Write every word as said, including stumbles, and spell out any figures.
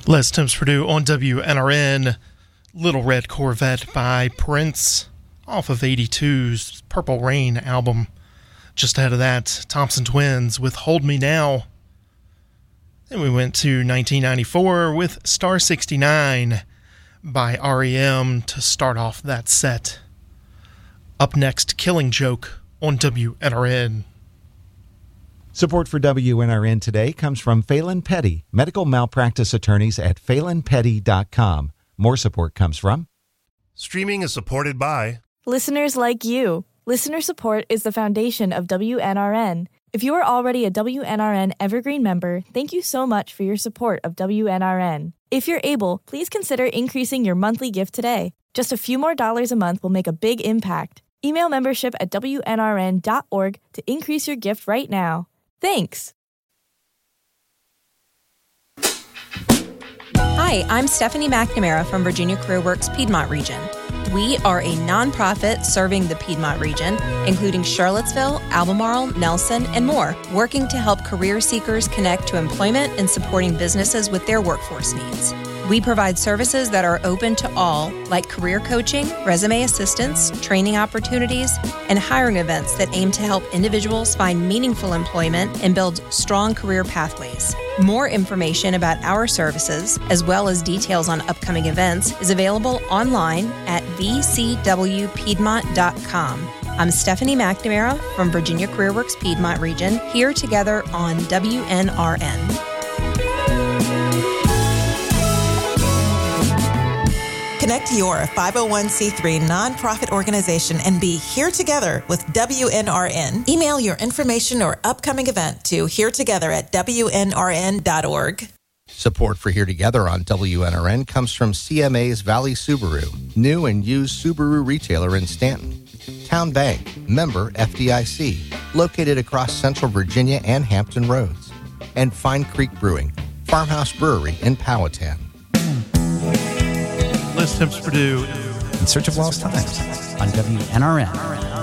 Les Timms Purdue on W N R N. Little Red Corvette by Prince off of eighty-two's Purple Rain album. Just ahead of that, Thompson Twins with Hold Me Now. Then we went to nineteen ninety-four with Star sixty-nine by R E M to start off that set. Up next, Killing Joke on W N R N. Support for W N R N today comes from Phelan Petty, medical malpractice attorneys at phelan petty dot com. More support comes from... Streaming is supported by... listeners like you. Listener support is the foundation of W N R N. If you are already a W N R N Evergreen member, thank you so much for your support of W N R N. If you're able, please consider increasing your monthly gift today. Just a few more dollars a month will make a big impact. Email membership at W N R N dot org to increase your gift right now. Thanks. Hi, I'm Stephanie McNamara from Virginia CareerWorks Piedmont Region. We are a nonprofit serving the Piedmont region, including Charlottesville, Albemarle, Nelson, and more, working to help career seekers connect to employment and supporting businesses with their workforce needs. We provide services that are open to all, like career coaching, resume assistance, training opportunities, and hiring events that aim to help individuals find meaningful employment and build strong career pathways. More information about our services, as well as details on upcoming events, is available online at v c w piedmont dot com. I'm Stephanie McNamara from Virginia CareerWorks Piedmont Region, here together on W N R N. Connect your five oh one c three nonprofit organization and be here together with W N R N. Email your information or upcoming event to here together at w n r n dot org. Support for Here Together on W N R N comes from C M A's Valley Subaru, new and used Subaru retailer in Stanton. Town Bank, member F D I C, located across Central Virginia and Hampton Roads. And Fine Creek Brewing, Farmhouse Brewery in Powhatan. Les Timms Purdue in Search of Lost Times on W N R N.